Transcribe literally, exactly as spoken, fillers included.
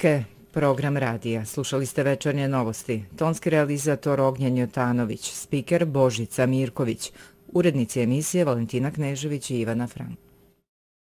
Hrvatske, program radija. Slušali ste večernje novosti. Tonski realizator Ognjen Jotanović, spiker Božica Mirković, urednici emisije Valentina Knežević i Ivana Frank.